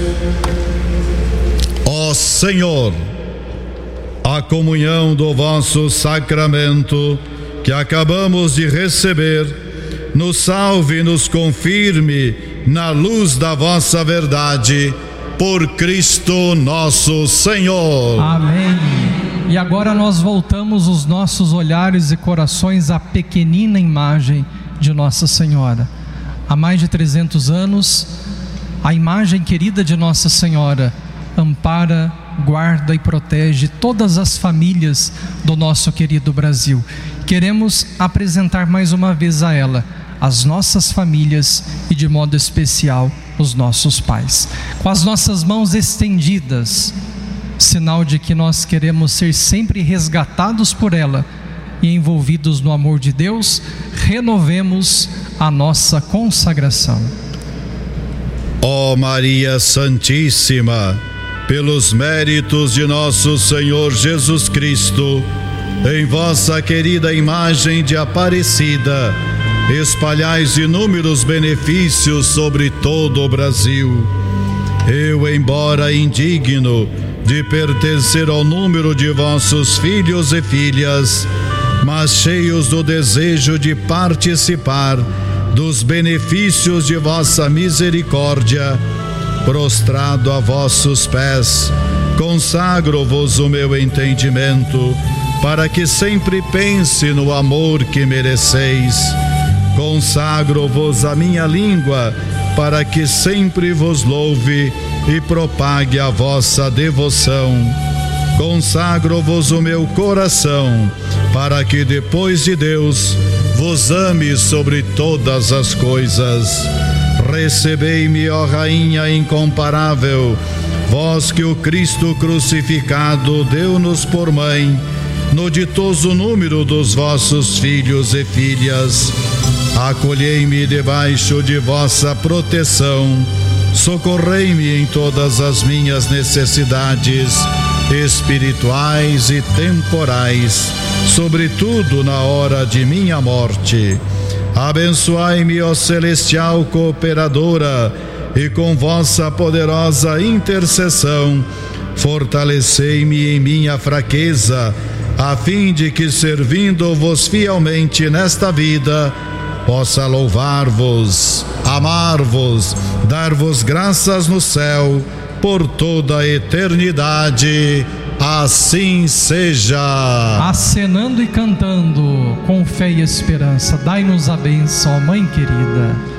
Ó Senhor, a comunhão do vosso sacramento que acabamos de receber, nos salve e nos confirme na luz da vossa verdade, por Cristo nosso Senhor. Amém. E agora nós voltamos os nossos olhares e corações à pequenina imagem de Nossa Senhora. Há mais de 300 anos, a imagem querida de Nossa Senhora ampara, guarda e protege todas as famílias do nosso querido Brasil. Queremos apresentar mais uma vez a ela as nossas famílias e, de modo especial, os nossos pais. Com as nossas mãos estendidas, sinal de que nós queremos ser sempre resgatados por ela e envolvidos no amor de Deus, renovemos a nossa consagração. Ó Maria Santíssima, pelos méritos de nosso Senhor Jesus Cristo, em vossa querida imagem de Aparecida, espalhais inúmeros benefícios sobre todo o Brasil. Eu, embora indigno de pertencer ao número de vossos filhos e filhas, mas cheios do desejo de participar dos benefícios de vossa misericórdia, prostrado a vossos pés, consagro-vos o meu entendimento, para que sempre pense no amor que mereceis. Consagro-vos a minha língua, para que sempre vos louve e propague a vossa devoção. Consagro-vos o meu coração, para que depois de Deus vos ame sobre todas as coisas. Recebei-me, ó Rainha incomparável, vós que o Cristo crucificado deu-nos por mãe, no ditoso número dos vossos filhos e filhas. Acolhei-me debaixo de vossa proteção, socorrei-me em todas as minhas necessidades espirituais e temporais, sobretudo na hora de minha morte. Abençoai-me, ó celestial cooperadora, e com vossa poderosa intercessão, fortalecei-me em minha fraqueza, a fim de que, servindo-vos fielmente nesta vida, possa louvar-vos, amar-vos, dar-vos graças no céu por toda a eternidade. Assim seja. Acenando e cantando com fé e esperança, dai-nos a bênção, ó Mãe querida.